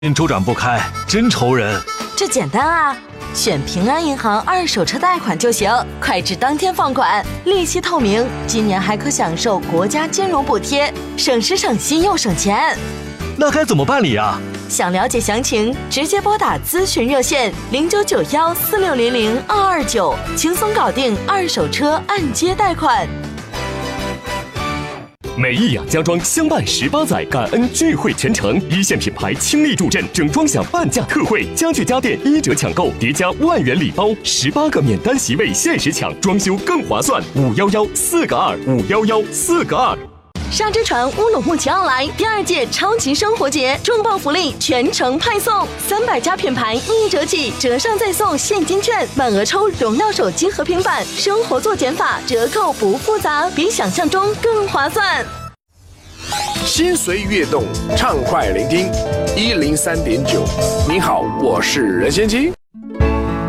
周转不开，真愁人。 这简单啊，选平安银行二手车贷款就行，快至当天放款，利息透明，今年还可享受国家金融补贴，省时省心又省钱。 那该怎么办理啊？ 想了解详情，直接拨打咨询热线099146002229，轻松搞定二手车按揭贷款。 美益养家装相伴18载，感恩聚会全程，一线品牌倾力助阵，整装享半价特惠，家具家电1折抢购，叠加万元礼包，18个免单席位限时抢，装修更划算。511-4个2，511-4个2。 沙之船乌鲁木齐奥莱第2届超级生活节重磅福利全程派送，300家品牌1折起，折上再送现金券，满额抽荣耀手机和平板，生活做减法，折扣不复杂，比想象中更划算。 心随悦动，畅快聆听103.9。你好，我是任贤齐。